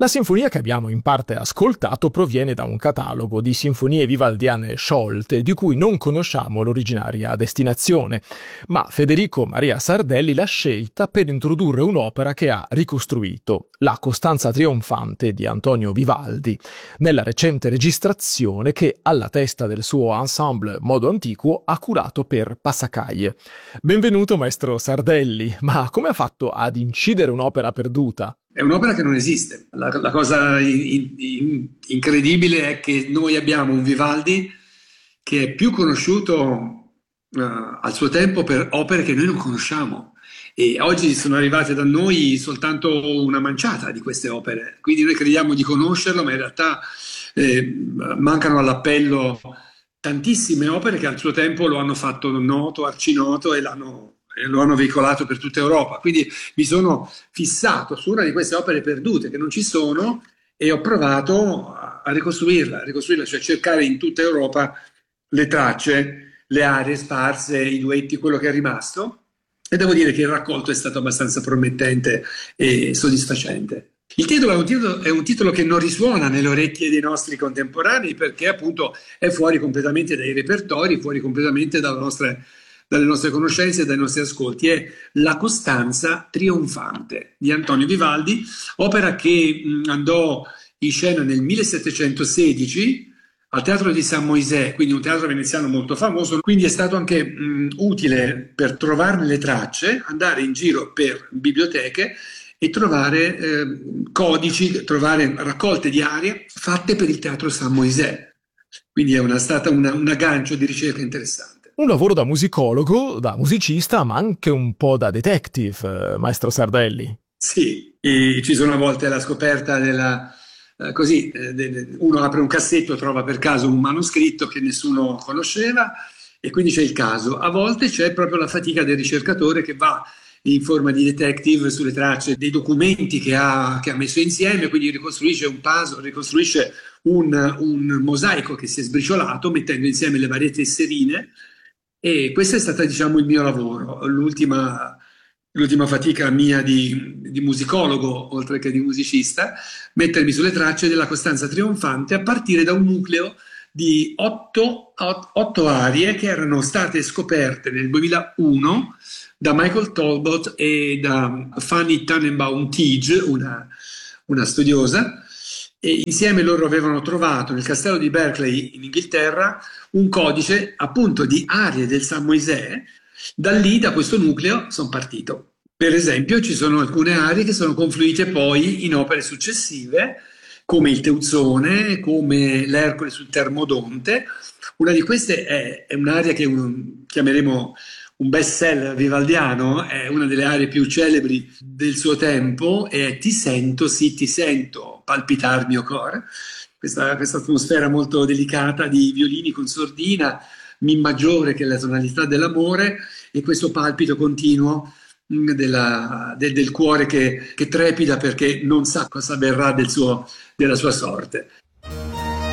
La sinfonia che abbiamo in parte ascoltato proviene da un catalogo di sinfonie vivaldiane sciolte di cui non conosciamo l'originaria destinazione, ma Federico Maria Sardelli l'ha scelta per introdurre un'opera che ha ricostruito, La Costanza trionfante di Antonio Vivaldi, nella recente registrazione che alla testa del suo ensemble Modo Antiquo ha curato per Passacaglie. Benvenuto maestro Sardelli, ma come ha fatto ad incidere un'opera perduta? È un'opera che non esiste. La cosa incredibile è che noi abbiamo un Vivaldi che è più conosciuto al suo tempo per opere che noi non conosciamo. E oggi sono arrivate da noi soltanto una manciata di queste opere. Quindi noi crediamo di conoscerlo, ma in realtà mancano all'appello tantissime opere che al suo tempo lo hanno fatto noto, arcinoto e lo hanno veicolato per tutta Europa. Quindi mi sono fissato su una di queste opere perdute che non ci sono e ho provato a ricostruirla, cioè cercare in tutta Europa le tracce, le aree sparse, i duetti, quello che è rimasto. E devo dire che il raccolto è stato abbastanza promettente e soddisfacente. Il titolo è un titolo che non risuona nelle orecchie dei nostri contemporanei perché appunto è fuori completamente dai repertori, fuori completamente dalle nostre conoscenze e dai nostri ascolti. È La Costanza trionfante di Antonio Vivaldi, opera che andò in scena nel 1716 al Teatro di San Moisè, quindi un teatro veneziano molto famoso, quindi è stato anche utile per trovarne le tracce, andare in giro per biblioteche e trovare codici, trovare raccolte di arie fatte per il Teatro San Moisè. Quindi è stata un aggancio di ricerca interessante. Un lavoro da musicologo, da musicista, ma anche un po' da detective, maestro Sardelli. Sì, e ci sono a volte la scoperta uno apre un cassetto, trova per caso un manoscritto che nessuno conosceva e quindi c'è il caso. A volte c'è proprio la fatica del ricercatore che va in forma di detective sulle tracce dei documenti che ha messo insieme, quindi ricostruisce un puzzle, ricostruisce un mosaico che si è sbriciolato mettendo insieme le varie tesserine. E questo è stato, diciamo, il mio lavoro, l'ultima fatica mia di musicologo, oltre che di musicista, mettermi sulle tracce della Costanza trionfante a partire da un nucleo di otto arie che erano state scoperte nel 2001 da Michael Talbot e da Fanny Tannenbaum-Tige, una studiosa, e insieme loro avevano trovato nel castello di Berkeley in Inghilterra un codice appunto di arie del San Moisè. Da lì, da questo nucleo, sono partito. Per esempio ci sono alcune arie che sono confluite poi in opere successive, come il Teuzzone, come l'Ercole sul Termodonte. Una di queste è un'aria che chiameremo un best seller vivaldiano, è una delle arie più celebri del suo tempo, e Ti sento, sì ti sento, palpitar mio cor. Questa atmosfera molto delicata di violini con sordina, mi maggiore che è la tonalità dell'amore, e questo palpito continuo del cuore che trepida perché non sa cosa verrà della sua sorte.